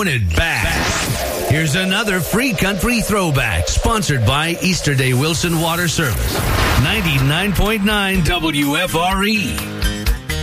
throwing it back. Here's another free country throwback, sponsored by Easterday Wilson Water Service. 99.9 WFRE.